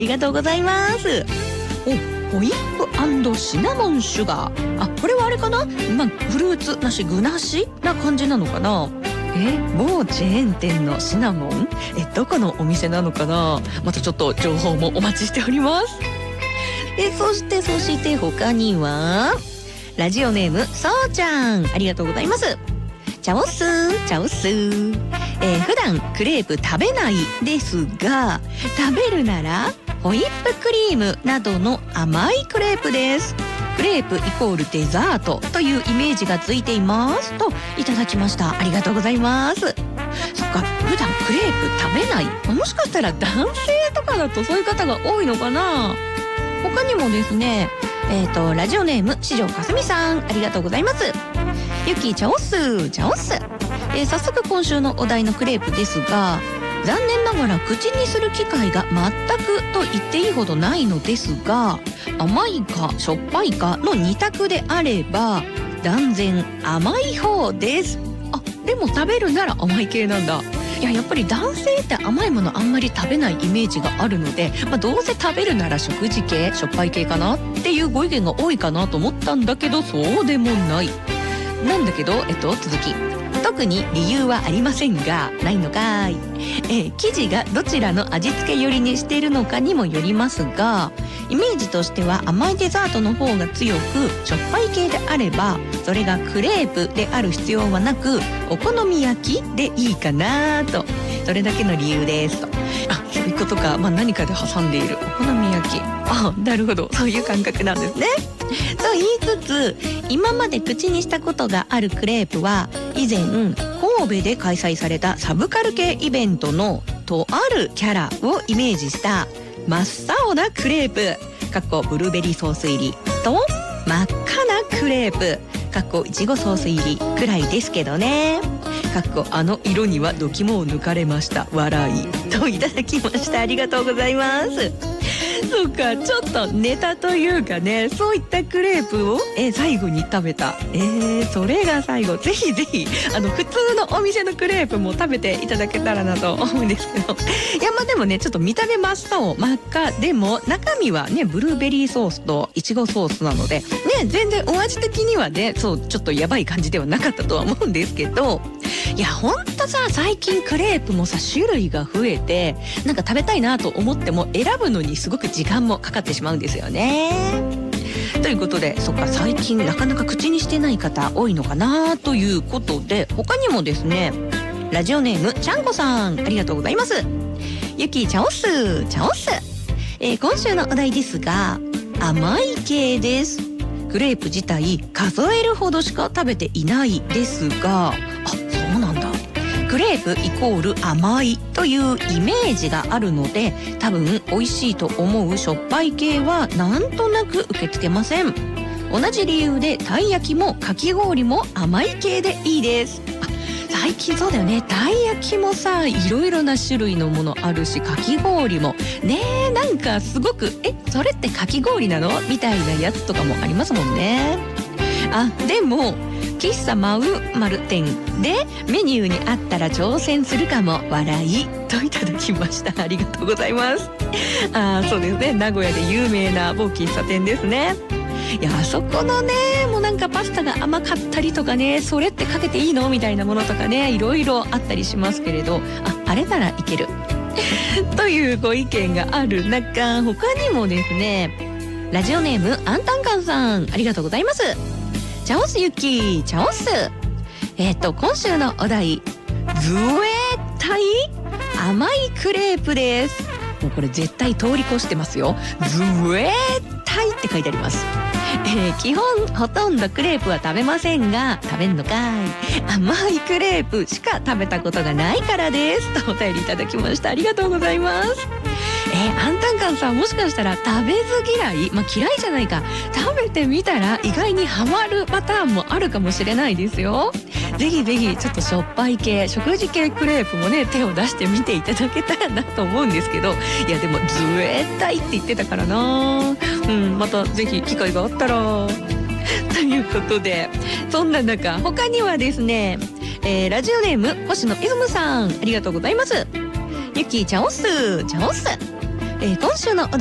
りがとうございます。ホイップ&シナモンシュガー。これはあれかな、フルーツなし具なしな感じなのかな。某チェーン店のシナモン、どこのお店なのかな。またちょっと情報もお待ちしております。そして他にはラジオネームそうちゃん、ありがとうございます。チャオス普段クレープ食べないですが、食べるならホイップクリームなどの甘いクレープです。クレープイコールデザートというイメージがついていますといただきました。ありがとうございます。そっか、普段クレープ食べない、もしかしたら男性とかだとそういう方が多いのかな。他にもですね、ラジオネーム四条かすみさん、ありがとうございます。ゆきチャオス早速今週のお題のクレープですが、残念ながら口にする機会が全くと言っていいほどないのですが、甘いかしょっぱいかの2択であれば断然甘い方です。でも食べるなら甘い系なんだ。やっぱり男性って甘いものあんまり食べないイメージがあるので、どうせ食べるなら食事系、しょっぱい系かなっていうご意見が多いかなと思ったんだけど、そうでもない。なんだけど、続き。特に理由はありませんが、ないのかい。生地がどちらの味付け寄りにしているのかにもよりますが、イメージとしては甘いデザートの方が強く、しょっぱい系であればそれがクレープである必要はなく、お好み焼きでいいかなと、それだけの理由ですと。そういうことか。何かで挟んでいるお好み焼き。なるほど、そういう感覚なんですね。と言いつつ、今まで口にしたことがあるクレープは、以前神戸で開催されたサブカル系イベントのとあるキャラをイメージした真っ青なクレープブルーベリーソース入りと真っ赤なクレープいちごソース入りくらいですけどね。あの色には度肝を抜かれました笑いといただきました。ありがとうございます。そうか、ちょっとネタというかね、そういったクレープを最後に食べた。それが最後。ぜひぜひ普通のお店のクレープも食べていただけたらなと思うんですけど、でもね、ちょっと見た目真っ青真っ赤でも中身はねブルーベリーソースといちごソースなのでね、全然お味的にはね、ちょっとやばい感じではなかったとは思うんですけど、ほんとさ、最近クレープもさ種類が増えて、食べたいなと思っても選ぶのにすごく時間もかかってしまうんですよね。ということで、そっか、最近なかなか口にしてない方多いのかなということで、他にもですね、ラジオネームちゃんこさん、ありがとうございます。ゆきチャオス今週のお題ですが、甘い系です。クレープ自体数えるほどしか食べていないですが、そうなんだ。クレープイコール甘いというイメージがあるので、多分美味しいと思うしょっぱい系はなんとなく受け付けません。同じ理由でたい焼きもかき氷も甘い系でいいです。最近そうだよね、たい焼きもさ、いろいろな種類のものあるし、かき氷もね、すごくそれってかき氷なのみたいなやつとかもありますもんね。でも喫茶マウマル店でメニューにあったら挑戦するかも笑いといただきました。ありがとうございます。そうですね、名古屋で有名な某喫茶店ですね。あそこのね、もうパスタが甘かったりとかね、それってかけていいのみたいなものとかね、いろいろあったりしますけれど、あれならいけるというご意見がある中、他にもですね、ラジオネームアンタンカンさん、ありがとうございます。チャオスゆきチャオス。今週のお題、絶対甘いクレープです。もうこれ絶対通り越してますよ。絶対って書いてあります。基本ほとんどクレープは食べませんが、食べんのかい。甘いクレープしか食べたことがないからですとお便りいただきました。ありがとうございます。アンタンカンさん、もしかしたら食べず嫌い、嫌いじゃないか、食べてみたら意外にハマるパターンもあるかもしれないですよ。ぜひぜひちょっとしょっぱい系、食事系クレープもね、手を出してみていただけたらなと思うんですけど、でも絶対って言ってたからな。またぜひ機会があったらということで、そんな中、他にはですね、ラジオネーム星野イズムさん、ありがとうございます。ゆきチャオスチャオス。 今週のお